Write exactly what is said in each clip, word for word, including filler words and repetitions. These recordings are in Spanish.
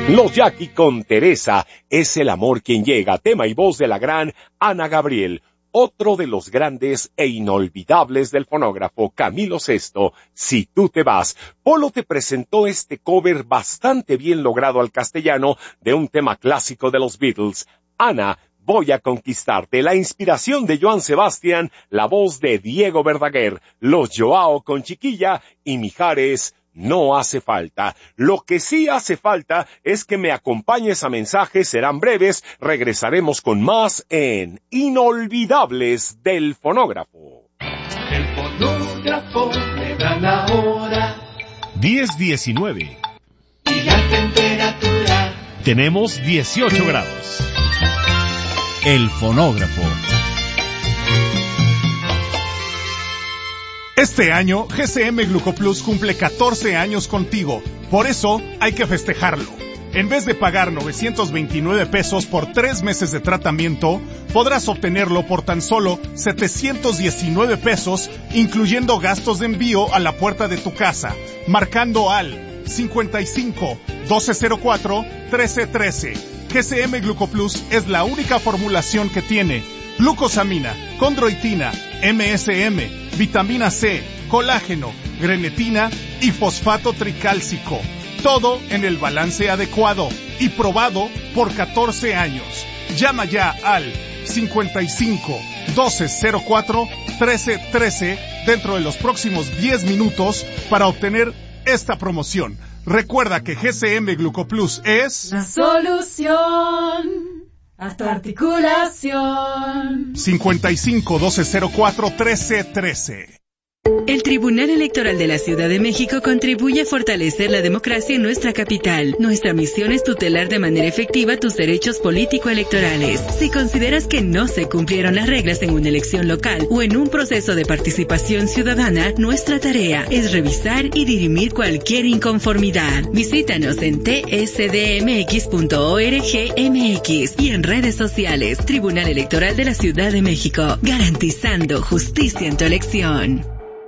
Los Jackie con Teresa, es el amor quien llega, tema y voz de la gran Ana Gabriel. Otro de los grandes e inolvidables del fonógrafo, Camilo Sesto, Si tú te vas. Polo te presentó este cover bastante bien logrado al castellano de un tema clásico de los Beatles, Ana, voy a conquistarte. La inspiración de Joan Sebastián, la voz de Diego Verdaguer, los Joao con Chiquilla y Mijares, no hace falta. Lo que sí hace falta es que me acompañes a mensajes, serán breves, regresaremos con más en Inolvidables del Fonógrafo. El fonógrafo le da la hora. diez diecinueve. Y la temperatura. Tenemos dieciocho grados. El Fonógrafo. Este año, G C M Glucoplus cumple catorce años contigo. Por eso, hay que festejarlo. En vez de pagar novecientos veintinueve pesos por tres meses de tratamiento, podrás obtenerlo por tan solo setecientos diecinueve pesos, incluyendo gastos de envío a la puerta de tu casa, marcando al cincuenta y cinco, doce cero cuatro, trece trece. G C M Glucoplus es la única formulación que tiene glucosamina, condroitina, M S M, vitamina C, colágeno, grenetina y fosfato tricálcico. Todo en el balance adecuado y probado por catorce años. Llama ya al cincuenta y cinco, doce cero cuatro, trece trece dentro de los próximos diez minutos para obtener esta promoción. Recuerda que G C M Glucoplus es la solución a tu articulación. cincuenta y cinco, doce cero cuatro, trece trece. El Tribunal Electoral de la Ciudad de México contribuye a fortalecer la democracia en nuestra capital. Nuestra misión es tutelar de manera efectiva tus derechos político-electorales. Si consideras que no se cumplieron las reglas en una elección local o en un proceso de participación ciudadana, nuestra tarea es revisar y dirimir cualquier inconformidad. Visítanos en t s d m x punto org m x y en redes sociales. Tribunal Electoral de la Ciudad de México, garantizando justicia en tu elección.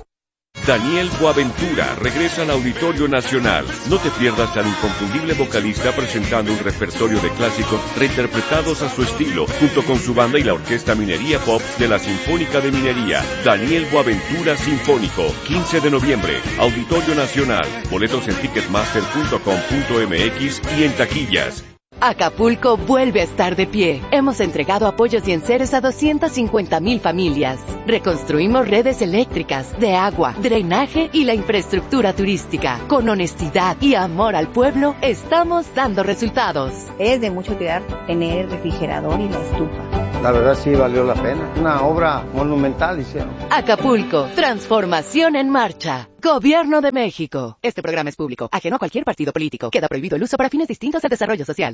Daniel Boaventura regresa al Auditorio Nacional. No te pierdas al inconfundible vocalista presentando un repertorio de clásicos reinterpretados a su estilo, junto con su banda y la Orquesta Minería Pop de la Sinfónica de Minería. Daniel Boaventura Sinfónico, quince de noviembre, Auditorio Nacional. Boletos en ticketmaster punto com punto m x y en taquillas. Acapulco vuelve a estar de pie. Hemos entregado apoyos y enseres a doscientas cincuenta mil familias. Reconstruimos redes eléctricas, de agua, drenaje y la infraestructura turística. Con honestidad y amor al pueblo, estamos dando resultados. Es de mucho cuidar tener refrigerador y la estufa. La verdad sí valió la pena. Una obra monumental hicieron. Acapulco, transformación en marcha. Gobierno de México. Este programa es público, ajeno a cualquier partido político. Queda prohibido el uso para fines distintos al desarrollo social.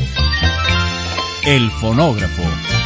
El Fonógrafo.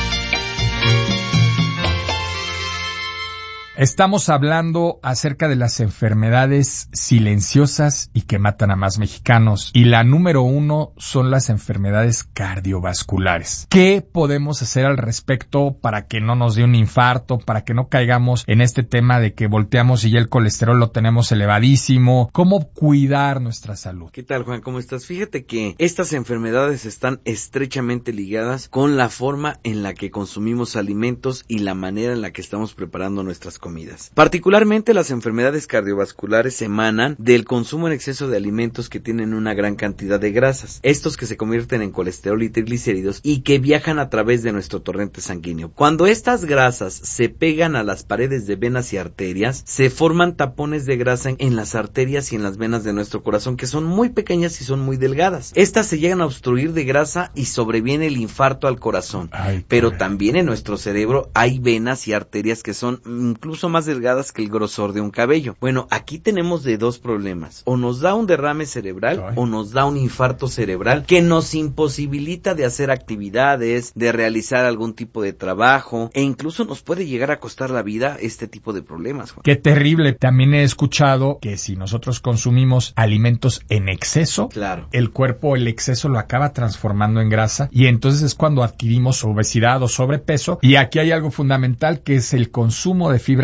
Estamos hablando acerca de las enfermedades silenciosas y que matan a más mexicanos. Y la número uno son las enfermedades cardiovasculares. ¿Qué podemos hacer al respecto para que no nos dé un infarto, para que no caigamos en este tema de que volteamos y ya el colesterol lo tenemos elevadísimo? ¿Cómo cuidar nuestra salud? ¿Qué tal, Juan? ¿Cómo estás? Fíjate que estas enfermedades están estrechamente ligadas con la forma en la que consumimos alimentos y la manera en la que estamos preparando nuestras comidas. Comidas. Particularmente las enfermedades cardiovasculares emanan del consumo en exceso de alimentos que tienen una gran cantidad de grasas, estos que se convierten en colesterol y triglicéridos y que viajan a través de nuestro torrente sanguíneo. Cuando estas grasas se pegan a las paredes de venas y arterias, se forman tapones de grasa en las arterias y en las venas de nuestro corazón, que son muy pequeñas y son muy delgadas. Estas se llegan a obstruir de grasa y sobreviene el infarto al corazón. Ay, pero también en nuestro cerebro hay venas y arterias que son incluso más delgadas que el grosor de un cabello. Bueno, aquí tenemos de dos problemas. O nos da un derrame cerebral Ay. o nos da un infarto cerebral que nos imposibilita de hacer actividades, de realizar algún tipo de trabajo e incluso nos puede llegar a costar la vida este tipo de problemas, Juan. Qué terrible. También he escuchado que si nosotros consumimos alimentos en exceso, claro, el cuerpo el exceso lo acaba transformando en grasa y entonces es cuando adquirimos obesidad o sobrepeso. Y aquí hay algo fundamental que es el consumo de fibra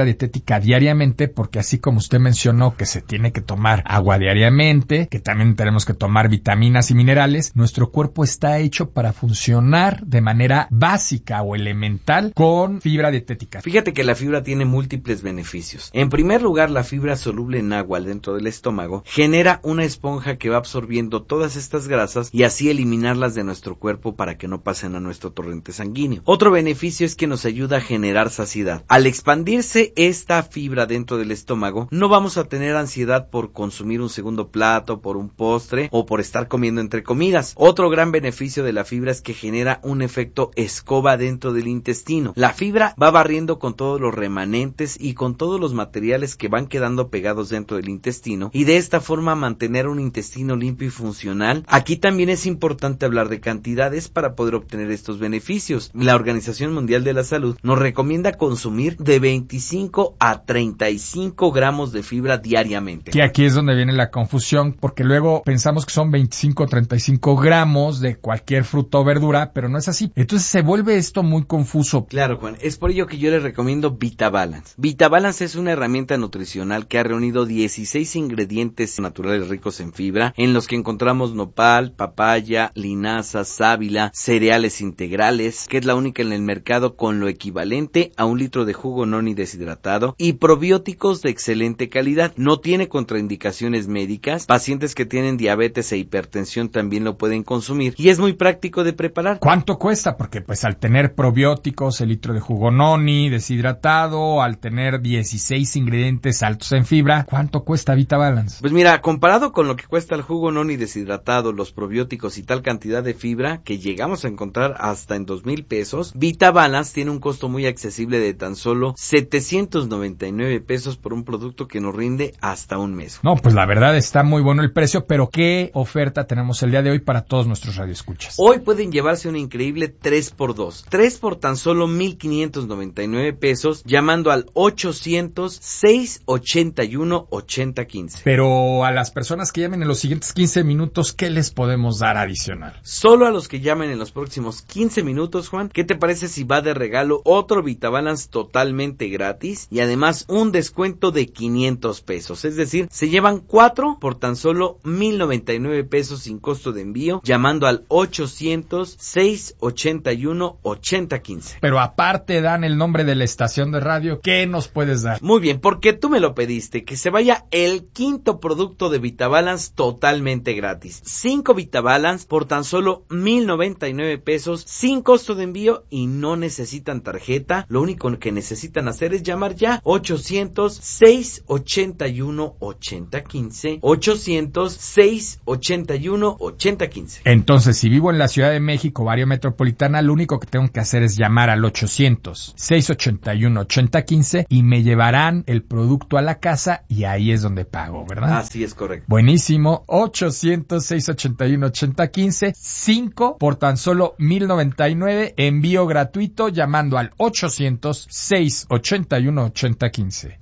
dietética diariamente, porque así como usted mencionó que se tiene que tomar agua diariamente, que también tenemos que tomar vitaminas y minerales, nuestro cuerpo está hecho para funcionar de manera básica o elemental con fibra dietética. Fíjate que la fibra tiene múltiples beneficios. En primer lugar, la fibra soluble en agua dentro del estómago genera una esponja que va absorbiendo todas estas grasas y así eliminarlas de nuestro cuerpo para que no pasen a nuestro torrente sanguíneo. Otro beneficio es que nos ayuda a generar saciedad. Al expandirse esta fibra dentro del estómago, no vamos a tener ansiedad por consumir un segundo plato, por un postre o por estar comiendo entre comidas. Otro gran beneficio de la fibra es que genera un efecto escoba dentro del intestino. La fibra va barriendo con todos los remanentes y con todos los materiales que van quedando pegados dentro del intestino y de esta forma mantener un intestino limpio y funcional. Aquí también es importante hablar de cantidades para poder obtener estos beneficios. La Organización Mundial de la Salud nos recomienda consumir de veinticinco a treinta y cinco gramos de fibra diariamente. Que aquí es donde viene la confusión, porque luego pensamos que son veinticinco o treinta y cinco gramos de cualquier fruta o verdura, pero no es así. Entonces se vuelve esto muy confuso. Claro, Juan, es por ello que yo les recomiendo VitaBalance. VitaBalance es una herramienta nutricional que ha reunido dieciséis ingredientes naturales ricos en fibra, en los que encontramos nopal, papaya, linaza, sábila, cereales integrales, que es la única en el mercado con lo equivalente a un litro de jugo noni deshidratado, y probióticos de excelente calidad. No tiene contraindicaciones médicas. Pacientes que tienen diabetes e hipertensión también lo pueden consumir y es muy práctico de preparar. ¿Cuánto cuesta? Porque pues al tener probióticos, el litro de jugo noni deshidratado, al tener dieciséis ingredientes altos en fibra, ¿cuánto cuesta VitaBalance? Pues mira, comparado con lo que cuesta el jugo noni deshidratado, los probióticos y tal cantidad de fibra que llegamos a encontrar hasta en dos mil pesos, VitaBalance tiene un costo muy accesible de tan solo setecientos noventa y nueve pesos por un producto que nos rinde hasta un mes. No, pues la verdad está muy bueno el precio, pero ¿qué oferta tenemos el día de hoy para todos nuestros radioescuchas? Hoy pueden llevarse una increíble tres por dos. tres por tan solo mil quinientos noventa y nueve pesos llamando al ochocientos, seiscientos ochenta y uno, ochenta quince. Pero a las personas que llamen en los siguientes quince minutos, ¿qué les podemos dar adicional? Solo a los que llamen en los próximos quince minutos, Juan, ¿qué te parece si va de regalo otro VitaBalance totalmente gratis y además un descuento de quinientos pesos? Es decir, se llevan cuatro por tan solo mil noventa y nueve pesos sin costo de envío llamando al ochocientos, seiscientos ochenta y uno, ochenta quince. Pero aparte dan el nombre de la estación de radio, ¿qué nos puedes dar? Muy bien, porque tú me lo pediste, que se vaya el quinto producto de VitaBalance totalmente gratis. Cinco VitaBalance por tan solo mil noventa y nueve pesos sin costo de envío y no necesitan tarjeta. Lo único que necesitan hacer es llamar ya ochocientos, seiscientos ochenta y uno, ochenta quince, ochocientos, seiscientos ochenta y uno, ochenta quince. Entonces, si vivo en la Ciudad de México, área metropolitana, lo único que tengo que hacer es llamar al ochocientos, seiscientos ochenta y uno, ochenta quince y me llevarán el producto a la casa y ahí es donde pago, ¿verdad? Así es correcto. Buenísimo. ochocientos, seiscientos ochenta y uno, ochenta quince, cinco por tan solo mil noventa y nueve, envío gratuito llamando al ochocientos, seiscientos ochenta y uno, ochenta quince.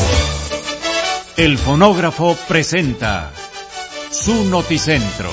El fonógrafo presenta su noticentro.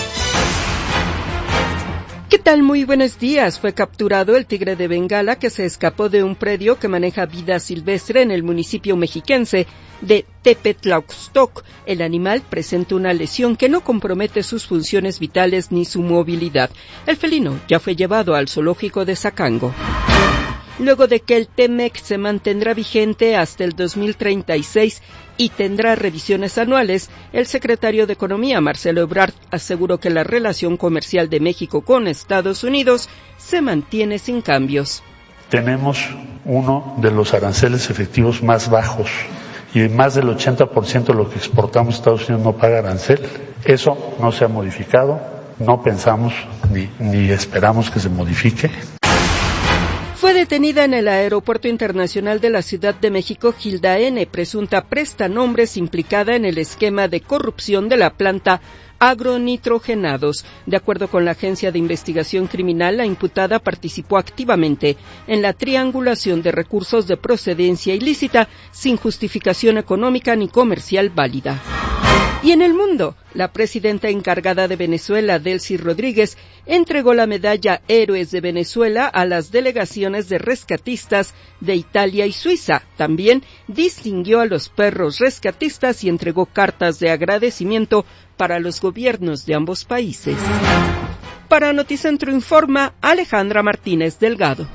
¿Qué tal? Muy buenos días. Fue capturado el tigre de Bengala que se escapó de un predio que maneja vida silvestre en el municipio mexiquense de Tepetlauxtoc. El animal presenta una lesión que no compromete sus funciones vitales ni su movilidad. El felino ya fue llevado al zoológico de Zacango. Luego de que el T-MEC se mantendrá vigente hasta el dos mil treinta y seis y tendrá revisiones anuales, el secretario de Economía, Marcelo Ebrard, aseguró que la relación comercial de México con Estados Unidos se mantiene sin cambios. Tenemos uno de los aranceles efectivos más bajos y más del ochenta por ciento de lo que exportamos a Estados Unidos no paga arancel. Eso no se ha modificado, no pensamos ni, ni esperamos que se modifique. Fue detenida en el Aeropuerto Internacional de la Ciudad de México Gilda N., presunta prestanombres implicada en el esquema de corrupción de la planta Agronitrogenados. De acuerdo con la Agencia de Investigación Criminal, la imputada participó activamente en la triangulación de recursos de procedencia ilícita sin justificación económica ni comercial válida. Y en el mundo, la presidenta encargada de Venezuela, Delcy Rodríguez, entregó la medalla Héroes de Venezuela a las delegaciones de rescatistas de Italia y Suiza. También distinguió a los perros rescatistas y entregó cartas de agradecimiento para los gobiernos de ambos países. Para Noticentro informa Alejandra Martínez Delgado.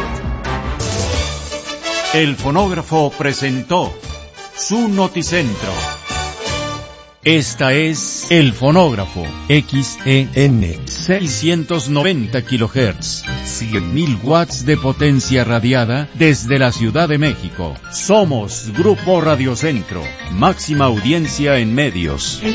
El fonógrafo presentó su Noticentro. Esta es El Fonógrafo, X E N, seiscientos noventa kilohertz, cien mil watts de potencia radiada desde la Ciudad de México. Somos Grupo Radio Centro, máxima audiencia en medios.